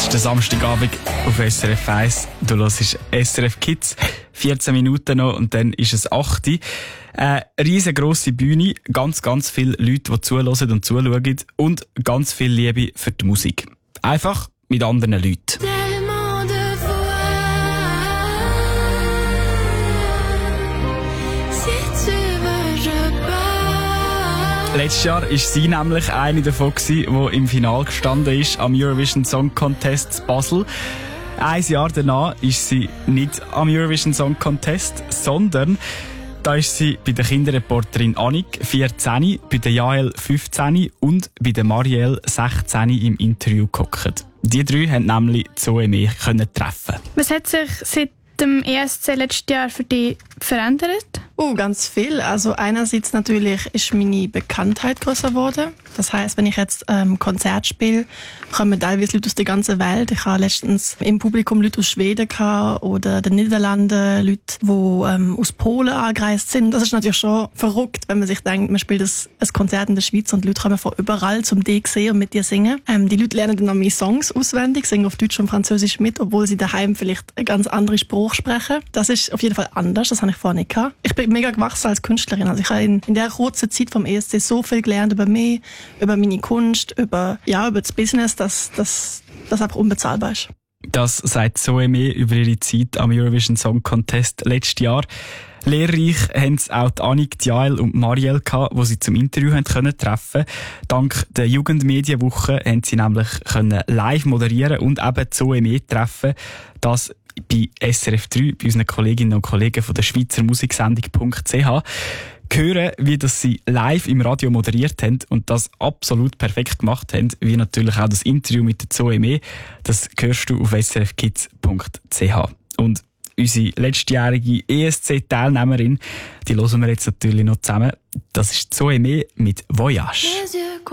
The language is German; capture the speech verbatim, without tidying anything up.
ist der Samstagabend auf S R F eins. Du hörst S R F Kids. vierzehn Minuten noch und dann ist es acht Uhr. Eine riesengrosse Bühne, ganz, ganz viele Leute, die zuhören und zuschauen und ganz viel Liebe für die Musik. Einfach mit anderen Leuten. Letztes Jahr war sie nämlich eine davon, die im Finale gestanden ist am Eurovision Song Contest Basel. Ein Jahr danach ist sie nicht am Eurovision Song Contest, sondern da ist sie bei der Kinderreporterin Annik, vierzehn, bei der Jael, fünfzehn und bei der Marielle, sechzehn, im Interview gehockt. Die drei haben nämlich Zoe Mee treffen. Was hat sich seit dem E S C letztes Jahr für dich verändert? Oh, ganz viel. Also einerseits natürlich ist meine Bekanntheit grösser geworden. Das heisst, wenn ich jetzt ähm, Konzert spiele, kommen teilweise Leute aus der ganzen Welt. Ich hatte letztens im Publikum Leute aus Schweden gehabt oder den Niederlanden, Leute, die ähm, aus Polen angereist sind. Das ist natürlich schon verrückt, wenn man sich denkt, man spielt ein, ein Konzert in der Schweiz und die Leute kommen von überall, um dich zu sehen und mit dir zu singen. Ähm, die Leute lernen dann noch meine Songs auswendig, singen auf Deutsch und Französisch mit, obwohl sie daheim vielleicht eine ganz andere Sprache sprechen. Das ist auf jeden Fall anders, das habe ich vorher nicht gehabt. Ich bin mega gewachsen als Künstlerin. Also ich habe in, in der kurzen Zeit vom E S C so viel gelernt über mich, über meine Kunst, über, ja, über das Business, dass das einfach unbezahlbar ist. Das sagt Zoe Mee über ihre Zeit am Eurovision Song Contest letztes Jahr. Lehrreich haben es auch die Annik, die Jael und Marielle gehabt, die sie zum Interview haben können treffen. Dank der Jugendmedienwoche haben sie nämlich können live moderieren und eben Zoe Mee treffen. Das bei S R F drei, bei unseren Kolleginnen und Kollegen von der Schweizer Musiksendung Punkt c h. Hören, wie das sie live im Radio moderiert haben und das absolut perfekt gemacht haben, wie natürlich auch das Interview mit der Zoe Mee. Das hörst du auf s r f kids punkt c h. Und unsere letztjährige E S C-Teilnehmerin, die hören wir jetzt natürlich noch zusammen. Das ist Zoe Mee mit Voyage.